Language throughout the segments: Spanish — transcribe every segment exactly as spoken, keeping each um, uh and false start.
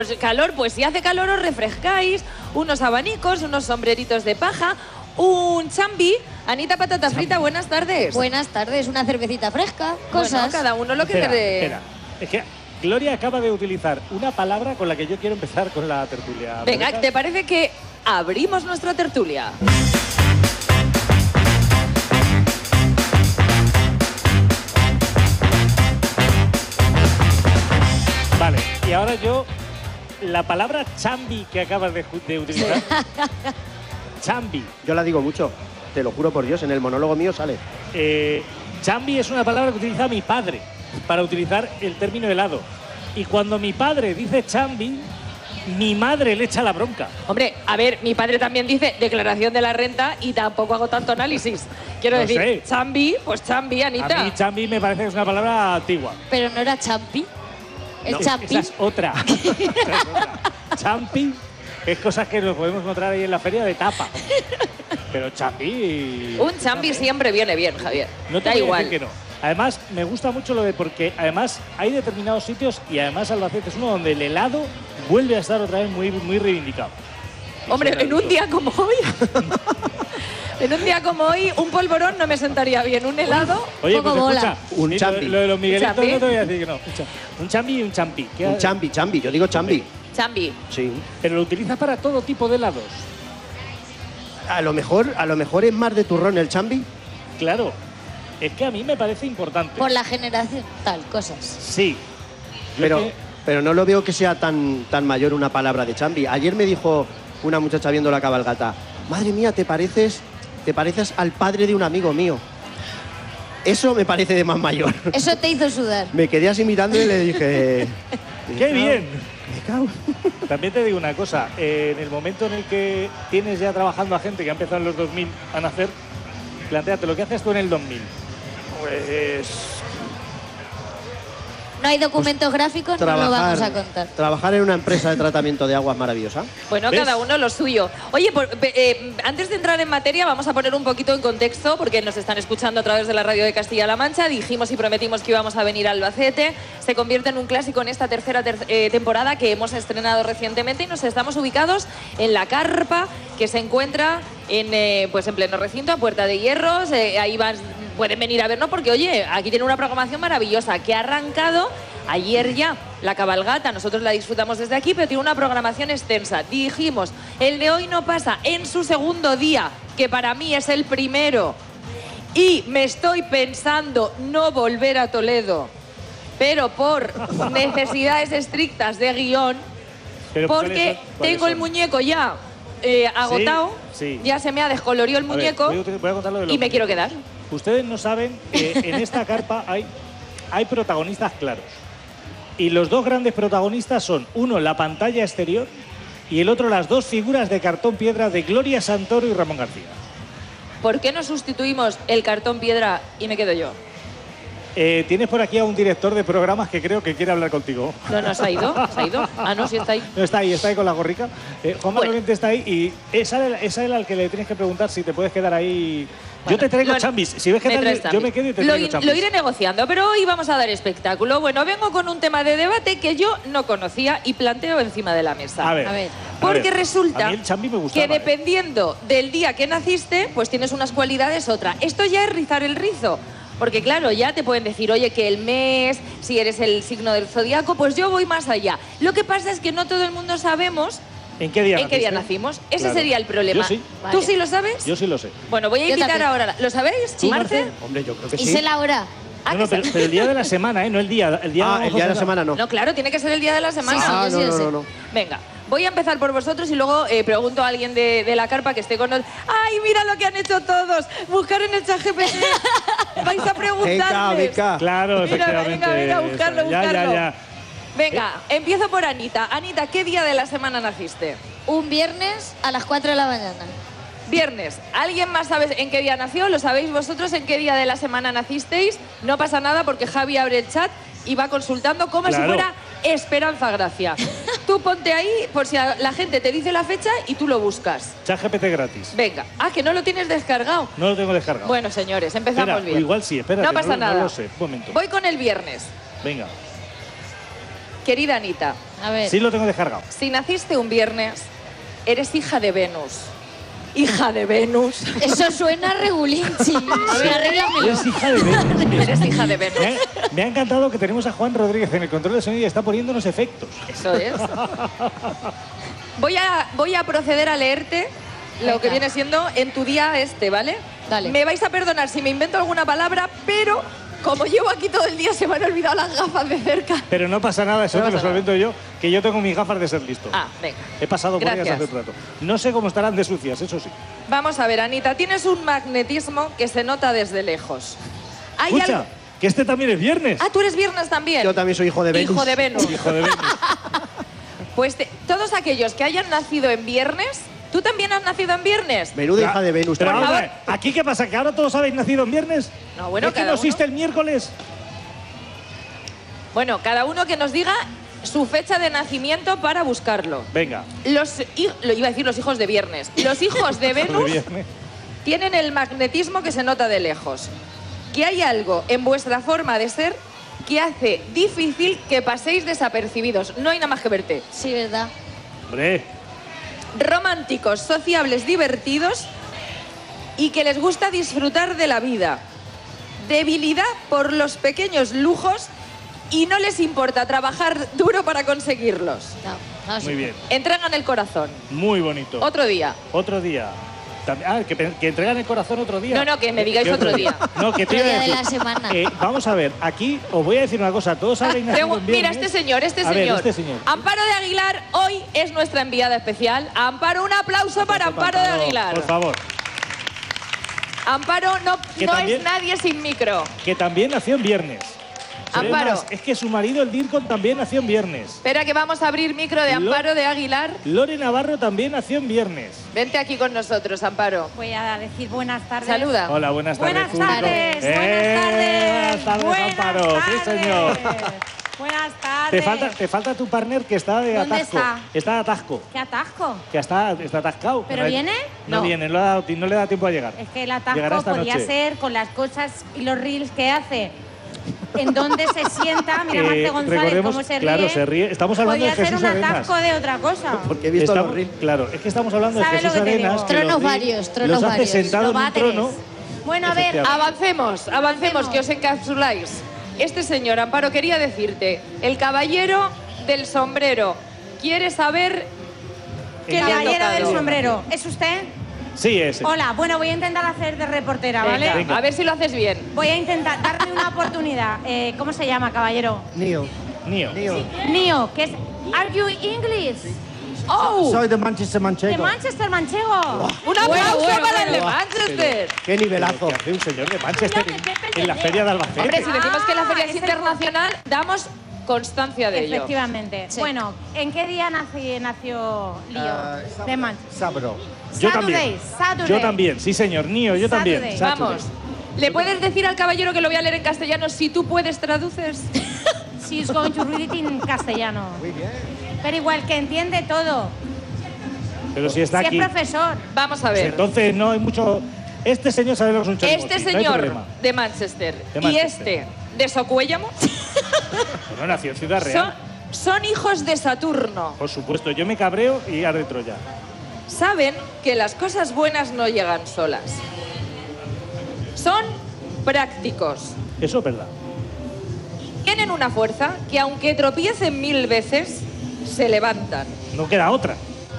Pues calor, pues si hace calor os refrescáis, unos abanicos, unos sombreritos de paja, un chambi. Anita Patata chambi. Frita, buenas tardes. Buenas tardes, una cervecita fresca, cosas. Bueno, cada uno lo que... Espera, de... espera. Es que Gloria acaba de utilizar una palabra con la que yo quiero empezar con la tertulia. Venga, ¿Rebeca? ¿te parece que abrimos nuestra tertulia? Vale, y ahora yo, la palabra chambi que acabas de, de utilizar. Chambi. Yo la digo mucho, te lo juro por Dios, en el monólogo mío sale. Eh, chambi es una palabra que utiliza mi padre para utilizar el término helado. Y cuando mi padre dice chambi, mi madre le echa la bronca. Hombre, a ver, mi padre también dice declaración de la renta y tampoco hago tanto análisis. Quiero No decir, sé. chambi, pues chambi, Anita. A mí chambi me parece que es una palabra antigua. Pero no era champi. El No, champi. Esa es otra. Esa es otra. Champi es cosas que nos podemos encontrar ahí en la feria de tapa. Pero chambi... Un chambi siempre viene bien, Javier. No te da voy a igual. decir que no. Además, me gusta mucho lo de porque además hay determinados sitios y además Albacete es uno donde el helado vuelve a estar otra vez muy, muy reivindicado. Hombre, en un día como hoy... En un día como hoy, un polvorón no me sentaría bien. Un helado, Oye, poco pues bola. escucha, Un sí, champi. Lo, lo de los miguelitos ¿Champi? no te voy a decir que no. Un cha- Un chambi y un champi. ¿Qué Un ha- chambi, chambi, yo digo chambi. Chambi. Sí. Pero lo utilizas para todo tipo de helados. A lo mejor, a lo mejor es más de turrón el chambi. Claro. Es que a mí me parece importante. Por la generación, tal, cosas. Sí. Yo Pero, que- pero no lo veo que sea tan, tan mayor una palabra de chambi. Ayer me dijo una muchacha viendo la cabalgata, madre mía, te pareces, te pareces al padre de un amigo mío. Eso me parece de más mayor. Eso te hizo sudar. Me quedé así mirando y le dije... ¡Qué bien! Me cago. También te digo una cosa, eh, en el momento en el que tienes ya trabajando a gente que ha empezado en los dos mil a nacer, plantéate lo que haces tú en el dos mil. Pues... No hay documentos gráficos, no lo vamos a contar. trabajar en una empresa de tratamiento de aguas maravillosa. Bueno, ¿Ves? cada uno lo suyo. Oye, por- pe- eh, antes de entrar en materia, vamos a poner un poquito en contexto, porque nos están escuchando a través de la radio de Castilla-La Mancha. Dijimos y prometimos que íbamos a venir a Albacete. Se convierte en un clásico en esta tercera ter- eh, temporada que hemos estrenado recientemente y nos estamos ubicados en la carpa que se encuentra en, eh, pues en pleno recinto, a Puerta de Hierros. Eh, ahí van, pueden venir a vernos porque, oye, aquí tiene una programación maravillosa que ha arrancado ayer ya la cabalgata. Nosotros la disfrutamos desde aquí, pero tiene una programación extensa. Dijimos, el de hoy no pasa en su segundo día, que para mí es el primero. Y me estoy pensando no volver a Toledo, pero por necesidades estrictas de guión, Pero porque ¿cuáles son- cuáles tengo el son? muñeco ya eh, agotado, sí. ya se me ha descolorido el A ver, muñeco voy a- voy a contar lo de los y me quiero muñecos. quedar. Ustedes no saben que en esta carpa hay, hay protagonistas claros. Y los dos grandes protagonistas son, uno, la pantalla exterior y el otro, las dos figuras de cartón piedra de Gloria Santoro y Ramón García. ¿Por qué no sustituimos el cartón piedra y me quedo yo? Eh, tienes por aquí a un director de programas que creo que quiere hablar contigo. No, no, se ha ido, se ha ido. Ah, no, sí está ahí. No está ahí, está ahí con la gorrica. Eh, Juan Bueno. Manuel está ahí y es a, él, es a él al que le tienes que preguntar si te puedes quedar ahí. Bueno, yo te traigo lo- chambis. Si ves que me tal, traes yo chambis. me quedo y te lo, traigo in- chambis. lo iré negociando, pero hoy vamos a dar espectáculo. Bueno, vengo con un tema de debate que yo no conocía y planteo encima de la mesa. A ver. A ver. Porque a ver. resulta A mí el chambi me que gustaba, ¿eh? dependiendo del día que naciste, pues tienes unas cualidades, otra. Esto ya es rizar el rizo. Porque claro, ya te pueden decir, oye, que el mes, si eres el signo del zodiaco, pues yo voy más allá. Lo que pasa es que no todo el mundo sabemos ¿En qué día en qué día naciste? nacimos. Ese Claro. sería el problema. Yo sí. ¿Tú Vale. sí lo sabes? Yo sí lo sé. Bueno, voy a Yo invitar también. ahora. ¿Lo sabéis, ¿Tú, Marce? Marce? Hombre, yo creo que Y sí. sé la hora. Ah, No, no, que pero, se- pero el día de la semana, ¿eh? No el día. El día, Ah, el día de la semana no. No, claro, tiene que ser el día de la semana. Sí, sí, Ah, yo no, sí lo no, sé. no, no. Venga, voy a empezar por vosotros y luego eh, pregunto a alguien de, de la carpa que esté con nosotros. ¡Ay, mira lo que han hecho todos! Buscar en el chat G P T. Vais a Venga, preguntarles. venga. Claro, Mira, efectivamente. venga, venga, buscarlo, Ya, buscarlo. ya, ya. Venga, empiezo por Anita. Anita, ¿qué día de la semana naciste? Un viernes a las cuatro de la mañana. Viernes. ¿Alguien más sabe en qué día nació? ¿Lo sabéis vosotros en qué día de la semana nacisteis? No pasa nada porque Javi abre el chat y va consultando como Claro. si fuera Esperanza Gracia. Tú ponte ahí por si a- la gente te dice la fecha y tú lo buscas. ChatGPT gratis. Venga. Ah, que no lo tienes descargado. No lo tengo descargado. Bueno, señores, empezamos Espera, bien. o igual sí, espérate, No pasa no- no nada. lo sé. Un momento. Voy con el viernes. Venga. Querida Anita, A ver. Sí lo tengo descargado. Si naciste un viernes, eres hija de Venus. Hija de Venus. Eso suena regulinchi. A ver, arréglamelo. Eres hija de Venus. Eres hija de Venus. Me ha, me ha encantado que tenemos a Juan Rodríguez en el control de sonido y está poniéndonos efectos. Eso es. Voy a, voy a proceder a leerte lo Venga. que viene siendo en tu día este, ¿vale? Dale. Me vais a perdonar si me invento alguna palabra, pero como llevo aquí todo el día se me han olvidado las gafas de cerca. Pero no pasa nada, eso No te lo pasa nada. solvento yo, que yo tengo mis gafas de ser listo. Ah, venga. He pasado por ellas Gracias. hace un rato. No sé cómo estarán de sucias, eso sí. Vamos a ver, Anita, tienes un magnetismo que se nota desde lejos. ¿Hay Escucha, algo- que este también es viernes. Ah, tú eres viernes también. Yo también soy hijo de Venus. Hijo de Venus. Hijo de Venus. Pues te- todos aquellos que hayan nacido en viernes, ¿tú también has nacido en viernes? Menuda hija de Venus. Pero Por vamos a favor. ver, ¿aquí qué pasa? ¿Que ahora todos habéis nacido en viernes? No, bueno, ¿Es que cada no existe uno. el miércoles? Bueno, cada uno que nos diga su fecha de nacimiento para buscarlo. Venga. Los, hij- lo iba a decir los hijos de viernes. Los hijos de hijo de Venus viernes. tienen el magnetismo que se nota de lejos. Que hay algo en vuestra forma de ser que hace difícil que paséis desapercibidos. No hay nada más que verte. Sí, ¿verdad? Hombre, Románticos, sociables, divertidos y que les gusta disfrutar de la vida. Debilidad por los pequeños lujos y no les importa trabajar duro para conseguirlos. No, no, sí. muy bien. Entregan el corazón. Muy bonito. Otro día. Otro día. También- ah, que, pe- que entregan el corazón otro día. No, no, que me digáis ¿Qué otro día. No, que te iba a Otro día de decir. la semana. Eh, vamos a ver, aquí os voy a decir una cosa. Todos habéis nacido Pregu- en Mira, viernes. este señor, este A ver, señor. este señor. Amparo de Aguilar hoy es nuestra enviada especial. Amparo, un aplauso para Amparo de Aguilar. Por favor. Amparo no, Que no también- es nadie sin micro. Que también nació en viernes. Amparo. Además, es que su marido, el Dircon, también nació en viernes. Espera que vamos a abrir micro de Lo- Amparo de Aguilar. Lore Navarro también nació en viernes. Vente aquí con nosotros, Amparo. Voy a decir buenas tardes. Saluda. Hola, buenas tardes. Buenas público. tardes, Eh, buenas tardes. Buenas tardes, buenas Amparo. Sí, tardes. señor. Buenas tardes. Te falta, te falta tu partner que está de ¿Dónde atasco. está? Está de atasco. ¿Qué atasco? Que está, está atascado. ¿Pero No hay- viene? No, No. viene, no, le ha dado- no le da tiempo a llegar. Es que el Llegará atasco esta podía noche. ser con las cosas y los reels que hace. En donde se sienta, mira Eh, Marte González recordemos- cómo se ríe. claro, se ríe. Estamos hablando Podía de Jesús ser un Arenas. atasco de otra cosa. Porque he visto Estamos- los reels. Claro, es que estamos hablando de ¿Sabe Jesús lo que te Arenas. digo? que los Tronos ri- varios, tronos los hace varios. sentado en un Lobatres. trono. Bueno, a ver, Efectivamente. Avancemos, avancemos, que os encapsuláis. Este señor, Amparo, quería decirte, el caballero del sombrero quiere saber qué le ha caballero del tocado. sombrero, ¿es usted? Sí, ese. Hola, bueno, voy a intentar hacer de reportera, ¿vale? Venga, Venga. a ver si lo haces bien. Voy a intentar darle una oportunidad. Eh, ¿Cómo se llama, caballero? Neo. Nio. Neo. Nio, que es Are you English? ¡Oh! Soy de Manchester De Manchego. Manchester Manchego. ¡Un aplauso bueno, para el de bueno. Manchester! Qué nivelazo. ¿Qué hace un señor de Manchester Señor, que en, en la pretende. feria de Albacete? Hombre, si decimos que la feria Ah, es es el- internacional, damos constancia de ello. Efectivamente. Sí. Bueno, ¿en qué día nací- nació Lío? Ah, de Manchester. Sábado. Yo Saturday, también. Saturday. Yo también, sí señor. Nio, yo también. Saturday. Saturday. Vamos. ¿Le puedes decir al caballero que lo voy a leer en castellano si tú puedes traduces? She's going to read it in castellano. Muy bien. Pero igual que entiende todo. Pero si está Si aquí. es profesor. Vamos a ver. Entonces no hay mucho. Este señor sabe lo que es un chorizo. Este no hay señor problema. de Manchester, De y Manchester. este de Socuéllamo Bueno, nació en Ciudad son, Real. son hijos de Saturno. Por supuesto, yo me cabreo y arde Troya. Saben que las cosas buenas no llegan solas. Son prácticos. Eso es verdad. Tienen una fuerza que aunque tropiecen mil veces, se levantan. No queda otra.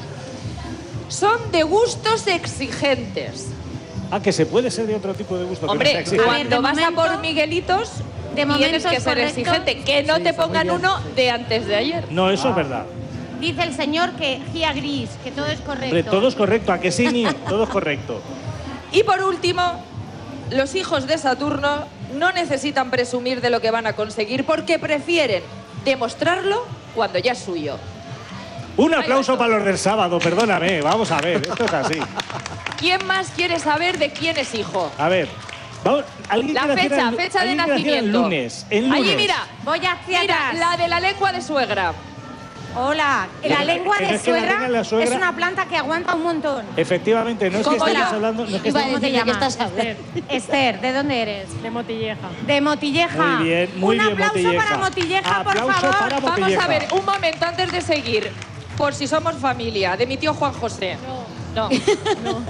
Son de gustos exigentes. Ah, que se puede ser de otro tipo de gusto. que no sea Hombre, exigente. A ver, cuando de vas a momento- por Miguelitos, de momento tienes que es ser correcto. exigente. Que no Sí, te está muy pongan bien. uno de antes de ayer. No, eso es verdad. Dice el señor que he agrees, que todo es correcto. Hombre, todo es correcto. ¿A que sí, Nio? Todo es correcto. Y por último, los hijos de Saturno no necesitan presumir de lo que van a conseguir porque prefieren demostrarlo cuando ya es suyo. Un aplauso para los del sábado, perdóname. Vamos a ver, esto es así. ¿Quién más quiere saber de quién es hijo? A ver. Vamos, ¿alguien La que naciera fecha, el- fecha de alguien que naciera nacimiento. El lunes. El lunes. Allí, mira. Voy hacia Mira, atrás. la de la lengua de suegra. Hola. La Que- lengua que no de es que la suegra, tenga la suegra- es una planta que aguanta un montón. Efectivamente, no es que ¿Cómo estemos yo? hablando... No es que Iba a estemos- ¿Cómo te decir, ¿de qué llamas? estás hablando? Esther, ¿de dónde eres? De Motilleja. De Motilleja. Muy bien, muy un bien, aplauso Motilleja. para Motilleja, por Aplauso favor. para Vamos Motilleja. a ver, un momento antes de seguir. Por si somos familia, de mi tío Juan José. No. No.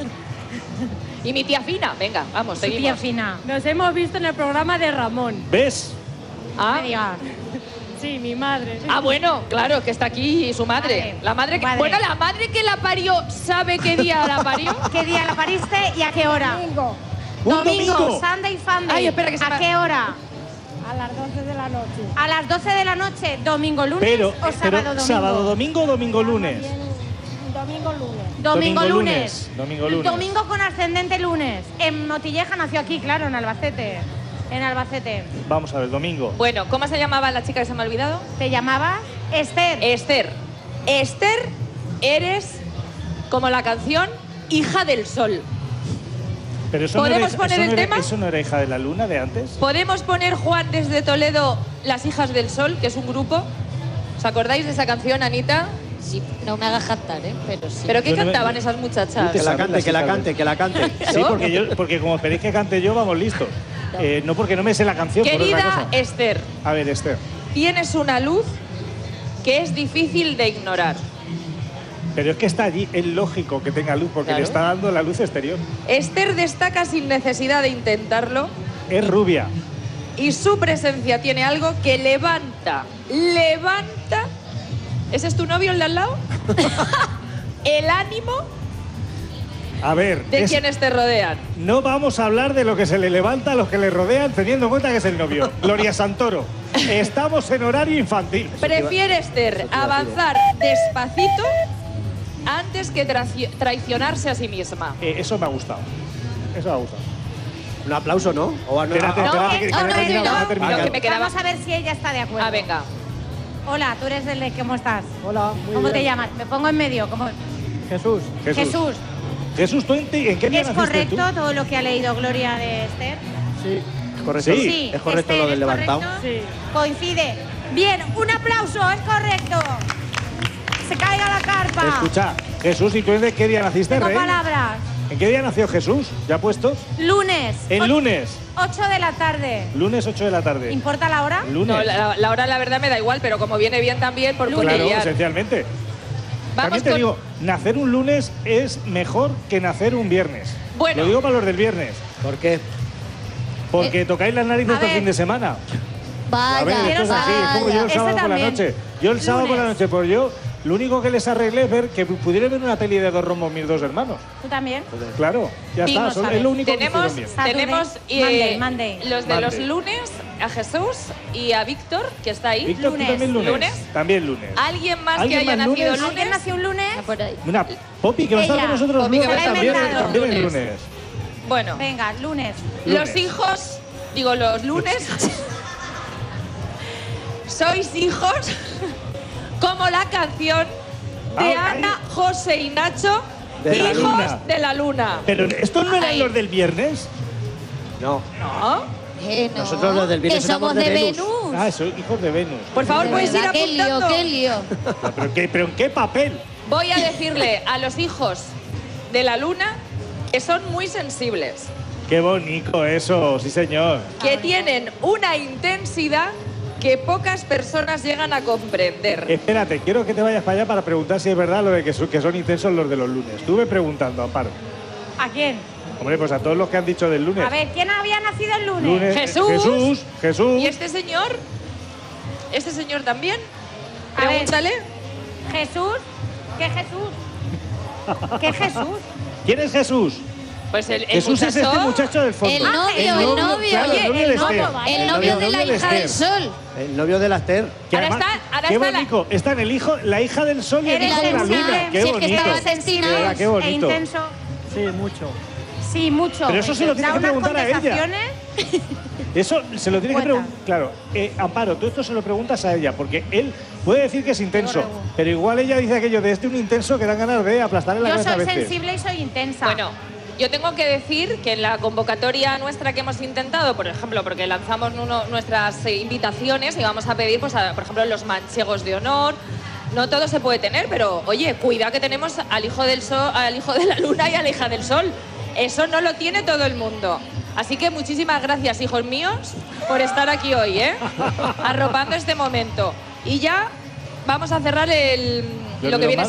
Y mi tía Fina. Venga, vamos, Su tía seguimos. fina. Nos hemos visto en el programa de Ramón. ¿Ves? Ah, Me diga. Sí, mi madre. ah, bueno, claro, que está aquí su madre. Madre. La madre que, Madre. bueno, la madre que la parió, ¿sabe qué día la parió? ¿Qué día la pariste y a qué hora? Domingo, ¡Un domingo! Sunday Funday. Ay, espera, que se ¿A me- qué hora? a las doce de la noche. A las doce de la noche, domingo, lunes Pero, o sábado, pero domingo. sábado, domingo o domingo, lunes. Bien, domingo, lunes. Domingo, Domingo, lunes. lunes. Domingo, lunes. Domingo con ascendente lunes. En Motilleja nació aquí, claro, en Albacete. En Albacete. Vamos a ver, domingo. Bueno, ¿cómo se llamaba la chica que se me ha olvidado? ¿Te llamabas? Esther. Esther. Esther, eres, como la canción, hija del sol. Pero eso no era, ¿Podemos eso poner no el era- tema? ¿Eso no era hija de la luna de antes? ¿Podemos poner, Juan, desde Toledo, Las Hijas del Sol, que es un grupo? ¿Os acordáis de esa canción, Anita? Sí, no me hagas cantar, ¿eh? Pero sí. ¿Pero qué Yo no me- cantaban esas muchachas? Que la Sabes cante, las que la hijas de- cante, que la cante. Sí, porque, yo, porque como esperéis que cante yo, vamos listos. Eh, no porque no me sé la canción, por otra Querida cosa. Esther, A ver, Esther. tienes una luz que es difícil de ignorar. Pero es que está allí, es lógico que tenga luz, porque Claro. le está dando la luz exterior. Esther destaca sin necesidad de intentarlo Es rubia. y su presencia tiene algo que levanta, levanta. ¿Ese es tu novio, el de al lado? El ánimo A ver, de es- quienes te rodean. no vamos a hablar de lo que se le levanta a los que le rodean, teniendo en cuenta que es el novio. Gloria Santoro. Estamos en horario infantil. Prefiere Esther avanzar despacito antes que traci- traicionarse a sí misma. Eh, eso me ha gustado. Eso me ha gustado. Un aplauso, ¿no? O no, Espérate, ah, no, espérate, que- que, que no, no he no, terminado, no, no he no, terminado. que me quedaba- Vamos a ver si ella está de acuerdo. Ah, venga. Hola, tú eres el de ¿cómo estás? Hola, muy ¿Cómo bien. te llamas? Me pongo en medio. ¿Cómo? Jesús. Jesús. Jesús. Jesús, ¿tú en, ti- en qué día ¿Es naciste correcto tú? todo lo que ha leído Gloria de Esther? Sí. Es correcto. Sí. Es correcto Esther, lo del ¿es levantado. correcto? Sí. Coincide. Bien, un aplauso, es correcto. Se caiga la carpa. Escucha, Jesús, ¿y tú en qué día naciste, Tengo Rey? palabras. ¿En qué día nació Jesús? ¿Ya puestos? Lunes. En o- lunes. ocho de la tarde. Lunes ocho de la tarde. ¿Importa la hora? Lunes. No, la, la hora la verdad me da igual, pero como viene bien también, por Claro, cotillear. esencialmente. Vamos También te con- digo, nacer un lunes es mejor que nacer un viernes. Bueno. Lo digo para los del viernes. ¿Por qué? Porque tocáis las narices a todo el ver. fin de semana. Vaya, A ver, quiero esto es así, es como yo el Ese sábado por la también. noche. Yo el sábado por la Lunes. noche, pues yo lo único que les arreglé es ver que pudieran ver una peli de dos rombos mis dos hermanos. ¿Tú también? Claro, ya Bingo, está, son- ¿sabes? es lo único Tenemos, que hicieron bien. Saturday, tenemos Monday, Monday. los de los Monday. lunes, a Jesús y a Víctor, que está ahí. Víctor, ¿tú lunes. también lunes? ¿Lunes? También lunes. ¿Alguien más que ¿Alguien haya más nacido lunes? lunes? ¿Alguien nació un lunes? por ahí. Una Poppy que va a estar Ella, con nosotros Poppy, que lunes va a estar también, con nosotros también el lunes. lunes. Bueno, Venga, lunes. los Lunes. hijos, digo los lunes, sois hijos como la canción de Ah, Ana, José y Nacho, De la hijos luna. de la luna. Pero ¿estos no eran Ay. los del viernes? No. ¿No? Eh, no, Nosotros los del viernes que somos éramos de de Venus. Venus. Ah, soy hijos de Venus. Por favor, De puedes ir verdad, qué lío, apuntando. qué lío. Ah, ¿Pero, qué, ¿Pero en qué papel? Voy a decirle a los hijos de la luna que son muy sensibles, Qué bonito eso, sí señor. que tienen una intensidad que pocas personas llegan a comprender. Espérate, quiero que te vayas para allá para preguntar si es verdad lo de que, su- que son intensos los de los lunes. Estuve preguntando, Amparo. ¿A quién? Hombre, pues a todos los que han dicho del lunes. A ver, ¿quién había nacido el lunes? Lunes, Jesús. Jesús, Jesús. ¿Y este señor? ¿Este señor también? A ver. Pregúntale. Jesús. ¿Qué Jesús? ¿Qué Jesús? ¿Quién es Jesús? Pues el, el Jesús es muchacho- este muchacho del fondo. El novio, el novio. Claro, el novio el de novio, Esther. vaya. El novio de la hija del Esther. sol. El novio de la Esther. Que Ahora además- está- ahora qué está la- bonito. Están el hijo, la hija del sol y el Eres hijo de la sensible. luna. Qué Si es que bonito. estaba De sensible. verdad, qué E bonito. intenso. Sí, mucho. Sí, mucho. Pero eso se lo tienes Da que unas preguntar a ella. contestaciones. Eso se lo tienes que Cuenta. preguntar. Claro, eh, Amparo, tú esto se lo preguntas a ella, porque él puede decir que es intenso, Regu. pero igual ella dice aquello de este un intenso que dan ganas de aplastarle la Yo cabeza a soy veces. sensible y soy intensa. Bueno, yo tengo que decir que en la convocatoria nuestra que hemos intentado, por ejemplo, porque lanzamos uno- nuestras eh, invitaciones y vamos a pedir, pues, a, por ejemplo, los manchegos de honor, no todo se puede tener, pero oye, cuidado que tenemos al hijo del sol, al hijo de la luna y a la hija del sol. Eso no lo tiene todo el mundo. Así que muchísimas gracias, hijos míos, por estar aquí hoy, ¿eh? Arropando este momento. Y ya vamos a cerrar el, Yo lo que creo viene más-